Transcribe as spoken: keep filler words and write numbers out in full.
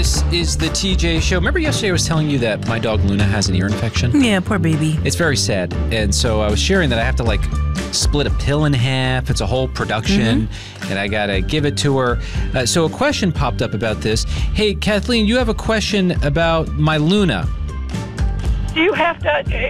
This is the T J Show. Remember yesterday I was telling you that my dog Luna has an ear infection? Yeah, poor baby. It's very sad. And so I was sharing that I have to like split a pill in half. It's a whole production, mm-hmm. and I got to give it to her. Uh, so a question popped up about this. Hey, Kathleen, you have a question about my Luna. Do you have to